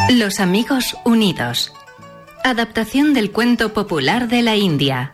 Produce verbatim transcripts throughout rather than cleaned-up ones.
Los amigos unidos. Adaptación del cuento popular de la India.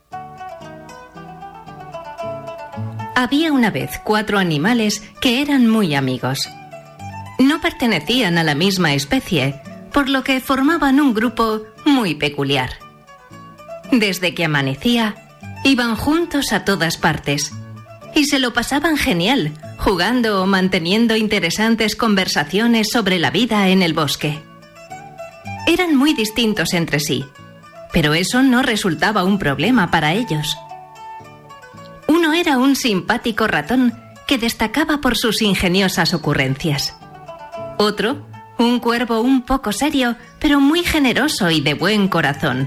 Había una vez cuatro animales que eran muy amigos. No pertenecían a la misma especie, por lo que formaban un grupo muy peculiar. Desde que amanecía, iban juntos a todas partes y se lo pasaban genial, jugando o manteniendo interesantes conversaciones sobre la vida en el bosque. Eran muy distintos entre sí, pero eso no resultaba un problema para ellos. Uno era un simpático ratón que destacaba por sus ingeniosas ocurrencias. Otro, un cuervo un poco serio, pero muy generoso y de buen corazón.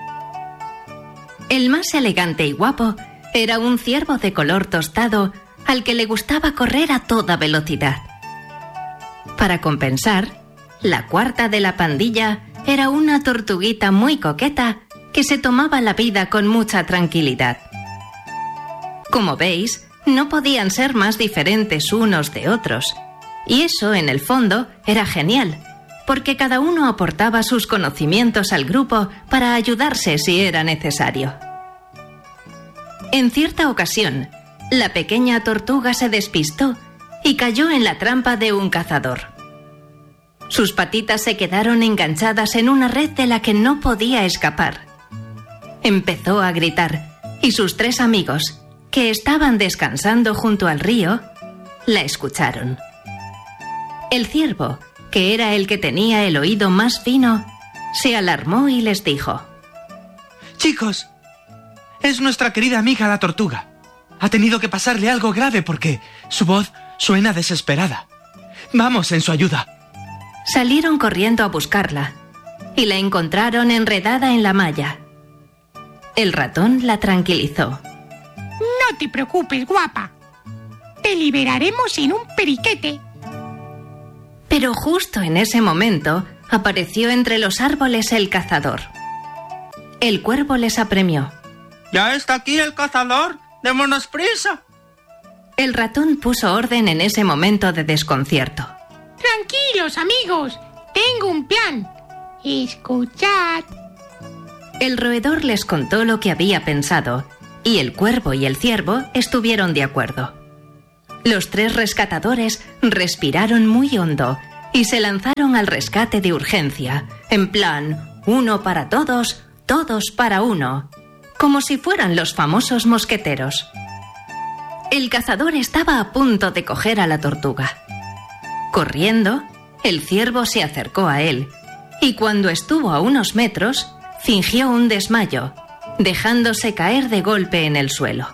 El más elegante y guapo era un ciervo de color tostado al que le gustaba correr a toda velocidad. Para compensar, la cuarta de la pandilla era una tortuguita muy coqueta que se tomaba la vida con mucha tranquilidad. Como veis, no podían ser más diferentes unos de otros, y eso, en el fondo, era genial, porque cada uno aportaba sus conocimientos al grupo para ayudarse si era necesario. En cierta ocasión, la pequeña tortuga se despistó y cayó en la trampa de un cazador. Sus patitas se quedaron enganchadas en una red de la que no podía escapar. Empezó a gritar y sus tres amigos, que estaban descansando junto al río, la escucharon. El ciervo, que era el que tenía el oído más fino, se alarmó y les dijo: «Chicos, es nuestra querida amiga la tortuga. Ha tenido que pasarle algo grave porque su voz suena desesperada. Vamos en su ayuda». Salieron corriendo a buscarla y la encontraron enredada en la malla. El ratón la tranquilizó. «No te preocupes, guapa. Te liberaremos en un periquete». Pero justo en ese momento apareció entre los árboles el cazador. El cuervo les apremió. «¡Ya está aquí el cazador! ¡Démonos prisa!». El ratón puso orden en ese momento de desconcierto. «Tranquilos, amigos. Tengo un plan. Escuchad». El roedor les contó lo que había pensado, y el cuervo y el ciervo estuvieron de acuerdo. Los tres rescatadores respiraron muy hondo y se lanzaron al rescate de urgencia, en plan, uno para todos, todos para uno, como si fueran los famosos mosqueteros. El cazador estaba a punto de coger a la tortuga. Corriendo, el ciervo se acercó a él y cuando estuvo a unos metros, fingió un desmayo, dejándose caer de golpe en el suelo.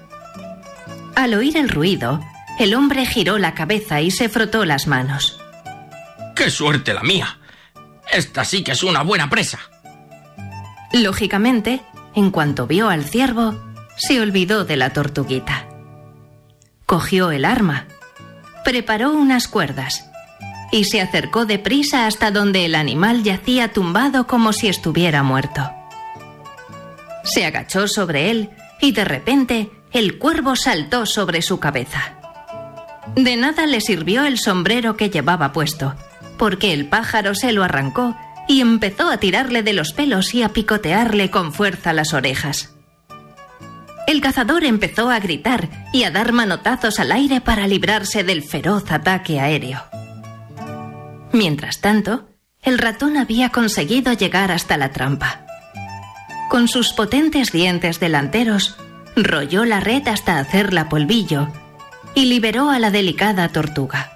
Al oír el ruido, el hombre giró la cabeza y se frotó las manos. ¡Qué suerte la mía! Esta sí que es una buena presa. Lógicamente, en cuanto vio al ciervo, se olvidó de la tortuguita. Cogió el arma, preparó unas cuerdas y se acercó deprisa hasta donde el animal yacía tumbado como si estuviera muerto. Se agachó sobre él y de repente el cuervo saltó sobre su cabeza. De nada le sirvió el sombrero que llevaba puesto, porque el pájaro se lo arrancó y empezó a tirarle de los pelos y a picotearle con fuerza las orejas. El cazador empezó a gritar y a dar manotazos al aire para librarse del feroz ataque aéreo. Mientras tanto, el ratón había conseguido llegar hasta la trampa. Con sus potentes dientes delanteros, rolló la red hasta hacerla polvillo y liberó a la delicada tortuga.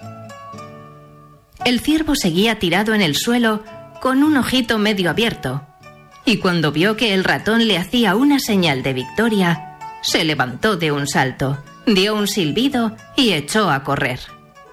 El ciervo seguía tirado en el suelo con un ojito medio abierto, y cuando vio que el ratón le hacía una señal de victoria, se levantó de un salto, dio un silbido y echó a correr.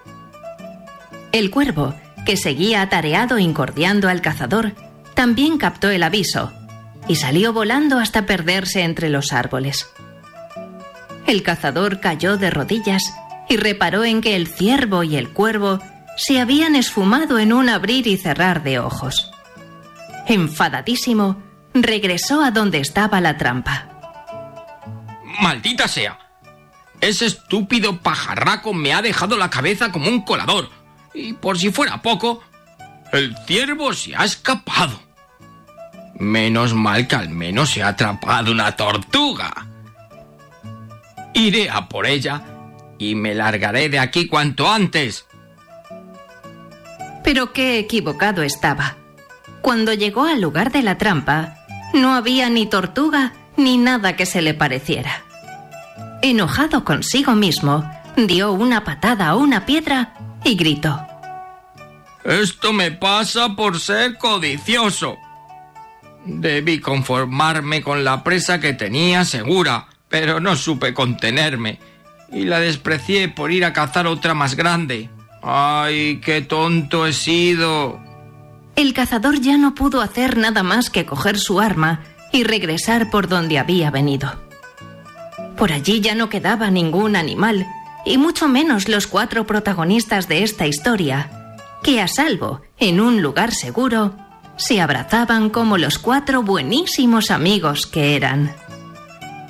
El cuervo, que seguía atareado incordiando al cazador, también captó el aviso y salió volando hasta perderse entre los árboles. El cazador cayó de rodillas y reparó en que el ciervo y el cuervo se habían esfumado en un abrir y cerrar de ojos. Enfadadísimo, regresó a donde estaba la trampa. ¡Maldita sea! Ese estúpido pajarraco me ha dejado la cabeza como un colador. Y por si fuera poco, El ciervo se ha escapado. Menos mal que al menos se ha atrapado una tortuga. Iré a por ella y me largaré de aquí cuanto antes. Pero qué equivocado estaba. Cuando llegó al lugar de la trampa, no había ni tortuga ni nada que se le pareciera. Enojado consigo mismo, dio una patada a una piedra y gritó: Esto me pasa por ser codicioso. Debí conformarme con la presa que tenía segura, pero no supe contenerme y la desprecié por ir a cazar otra más grande. ¡Ay, qué tonto he sido! El cazador ya no pudo hacer nada más que coger su arma y regresar por donde había venido. Por allí ya no quedaba ningún animal, y mucho menos los cuatro protagonistas de esta historia, que a salvo, en un lugar seguro, se abrazaban como los cuatro buenísimos amigos que eran.